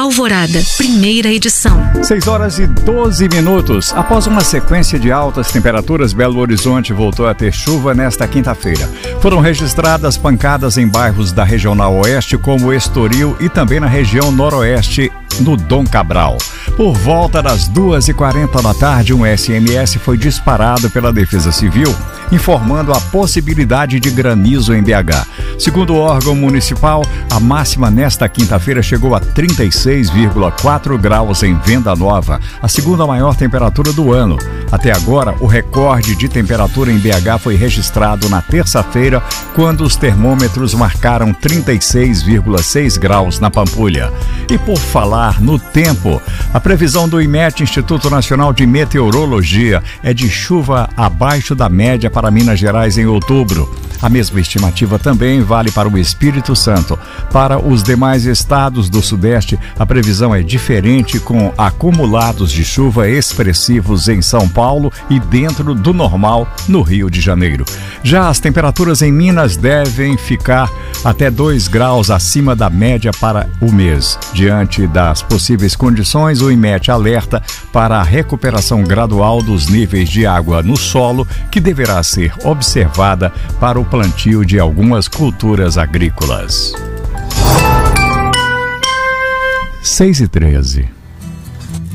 Alvorada, primeira edição. 6h12. Após uma sequência de altas temperaturas, Belo Horizonte voltou a ter chuva nesta quinta-feira. Foram registradas pancadas em bairros da Regional Oeste, como Estoril, e também na região Noroeste, no Dom Cabral. Por volta das 2h40 da tarde, um SMS foi disparado pela Defesa Civil, informando a possibilidade de granizo em BH. Segundo o órgão municipal, a máxima nesta quinta-feira chegou a 36,4 graus em Venda Nova, a segunda maior temperatura do ano. Até agora, o recorde de temperatura em BH foi registrado na terça-feira, quando os termômetros marcaram 36,6 graus na Pampulha. E por falar no tempo, a previsão do IMET, Instituto Nacional de Meteorologia, é de chuva abaixo da média para Minas Gerais em outubro. A mesma estimativa também vale para o Espírito Santo. Para os demais estados do Sudeste, a previsão é diferente, com acumulados de chuva expressivos em São Paulo e dentro do normal no Rio de Janeiro. Já as temperaturas em Minas devem ficar até 2 graus acima da média para o mês. Diante das possíveis condições, o IMET alerta para a recuperação gradual dos níveis de água no solo, que deverá ser observada para o plantio de algumas culturas agrícolas. 6h13.